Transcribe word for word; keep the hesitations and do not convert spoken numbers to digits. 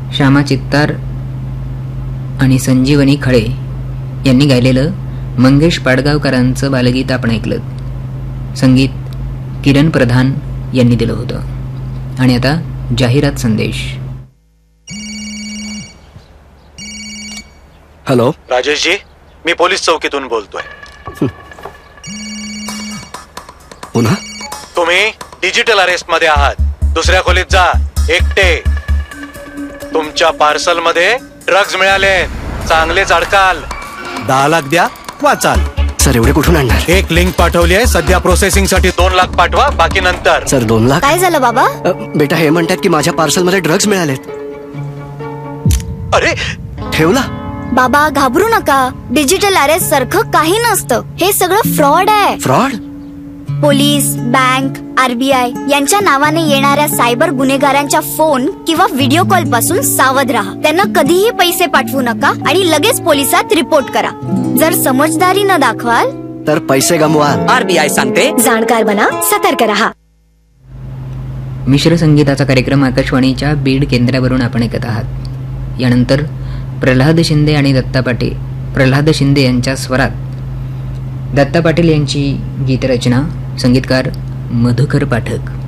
श्यामा चित्तार आणि संजीवनी खळे यांनी गायलेलं मंगेश पाडगावकरांचं बालगीत आपण ऐकलं. संगीत किरण प्रधान यांनी दिलं होतं. आणि आता जाहिरात संदेश. हॅलो राजेशजी, मी पोलीस चौकीतून बोलतोय. पुन्हा तुम्ही डिजिटल अरेस्ट मध्ये आहात. दुसऱ्या खोलीत जा, एकटे. तुमच्या पार्सल मध्ये ड्रग्ज मिळाले, चांगलेच अडकाल. दहा लाख द्या, वाचाल. सर एवढे कुठून आणणार? एक लिंक पाठवली आहे सध्या प्रोसेसिंग साठी. दोन लाख पाठवा, बाकी नंतर. सर दोन लाख? काय झालं बाबा? अ, बेटा हे म्हणतात की माझ्या पार्सल मध्ये ड्रग्ज मिळालेत. अरे ठेवला? बाबा घाबरू नका. डिजिटल अरेस्ट सारखं काही नसतं. हे सगळं फ्रॉड आहे. फ्रॉड? पोलीस, बँक, आरबीआय यांच्या नावाने येणाऱ्या सायबर गुन्हेगारांच्या फोन किंवा व्हिडिओ कॉल पासून सावध राहा. त्यांना कधीही पैसे पाठवू नका आणि लगेच पोलिसात रिपोर्ट करा. जर समजदारी न दाखवाल तर पैसे गमवाल. आरबीआय सांगते, जाणकार बना, सतर्क रहा. मिश्र संगीताचा कार्यक्रम आकाशवाणीच्या बीड केंद्रावरून आपण ऐकत आहात. यानंतर प्रल्हाद शिंदे आणि दत्ता पाटील प्रल्हाद शिंदे यांच्या स्वरात दत्ता पाटील यांची गीतरचना, संगीतकार मधुकर पाठक.